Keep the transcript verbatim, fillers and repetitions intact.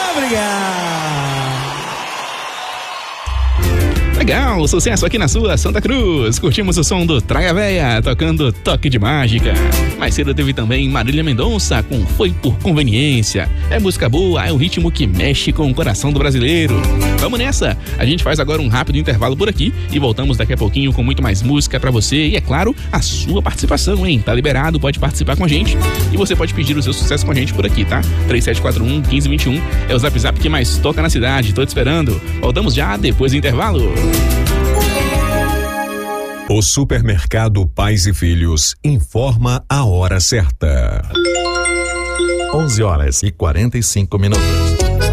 Obrigado. Legal, sucesso aqui na sua Santa Cruz. Curtimos o som do Traia Véia, tocando Toque de Mágica. Mais cedo teve também Marília Mendonça com Foi por Conveniência. É música boa, é um ritmo que mexe com o coração do brasileiro. Vamos nessa, a gente faz agora um rápido intervalo por aqui e voltamos daqui a pouquinho com muito mais música pra você e, é claro, a sua participação, hein? Tá liberado, pode participar com a gente e você pode pedir o seu sucesso com a gente por aqui, tá? três sete quatro um, um cinco dois um é o zap zap que mais toca na cidade, tô te esperando. Voltamos já depois do intervalo. O Supermercado Pais e Filhos informa a hora certa. onze horas e quarenta e cinco minutos.